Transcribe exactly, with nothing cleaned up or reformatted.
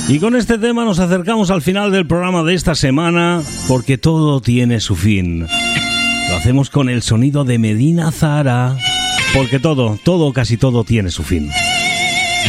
Y con este tema nos acercamos al final del programa de esta semana, porque todo tiene su fin. Lo hacemos con el sonido de Medina Zahara, porque todo, todo, casi todo tiene su fin.